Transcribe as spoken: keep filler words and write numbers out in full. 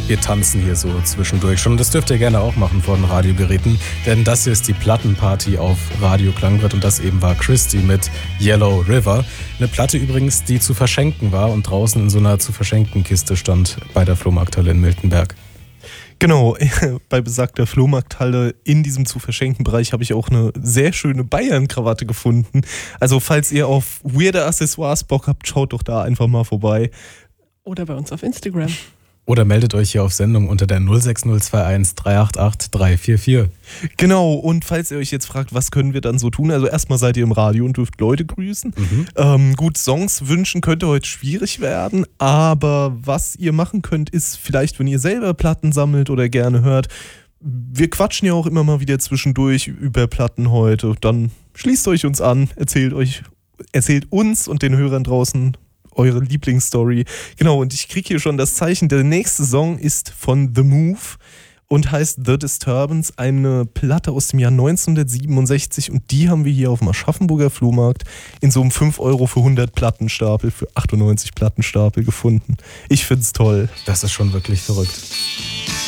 Wir tanzen hier so zwischendurch schon. Und das dürft ihr gerne auch machen vor den Radiogeräten, denn das hier ist die Plattenparty auf Radio Klangbrett und das eben war Christy mit Yellow River. Eine Platte übrigens, die zu verschenken war und draußen in so einer zu verschenken Kiste stand bei der Flohmarkthalle in Miltenberg. Genau, bei besagter Flohmarkthalle in diesem zu verschenken Bereich habe ich auch eine sehr schöne Bayern-Krawatte gefunden. Also falls ihr auf weirde Accessoires Bock habt, schaut doch da einfach mal vorbei. Oder bei uns auf Instagram. Oder meldet euch hier auf Sendung unter der null sechs null zwei eins drei acht acht drei vier vier. Genau, und falls ihr euch jetzt fragt, was können wir dann so tun? Also erstmal seid ihr im Radio und dürft Leute grüßen. Mhm. Ähm, gut, Songs wünschen könnte heute schwierig werden, aber was ihr machen könnt, ist vielleicht, wenn ihr selber Platten sammelt oder gerne hört, wir quatschen ja auch immer mal wieder zwischendurch über Platten heute, dann schließt euch uns an, erzählt euch, erzählt uns und den Hörern draußen eure Lieblingsstory. Genau, und ich kriege hier schon das Zeichen, der nächste Song ist von The Move und heißt The Disturbance, eine Platte aus dem Jahr neunzehnhundertsiebenundsechzig und die haben wir hier auf dem Aschaffenburger Flohmarkt in so einem fünf Euro für hundert Plattenstapel, für achtundneunzig Plattenstapel gefunden. Ich find's toll. Das ist schon wirklich verrückt.